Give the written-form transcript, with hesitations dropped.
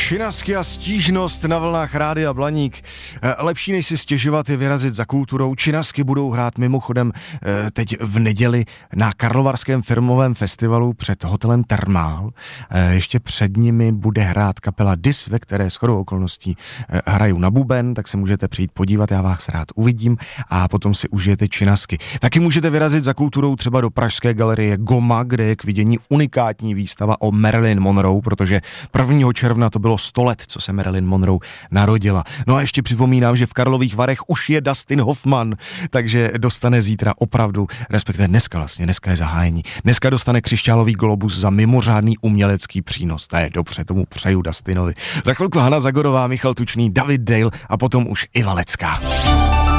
Činasky a stížnost na vlnách Rádia Blaník. Lepší než si stěžovat je vyrazit za kulturou. Činasky budou hrát mimochodem teď v neděli na Karlovarském filmovém festivalu před hotelem Thermal. Ještě před nimi bude hrát kapela Dis, ve které shodou okolností hrajou na buben, tak se můžete přijít podívat, já vás rád uvidím a potom si užijete Činasky. Taky můžete vyrazit za kulturou třeba do pražské galerie Goma, kde je k vidění unikátní výstava o Marilyn Monroe, protože 1. června to bylo 100 let, co se Marilyn Monroe narodila. No a ještě připomínám, že v Karlových Varech už je Dustin Hoffman, takže dostane zítra opravdu, respektive dneska je zahájení. Dneska dostane křišťálový globus za mimořádný umělecký přínos. To je dobře, tomu přeju Dustinovi. Za chvilku Hana Zagorová, Michal Tučný, David Dale a potom už Iva Lecká.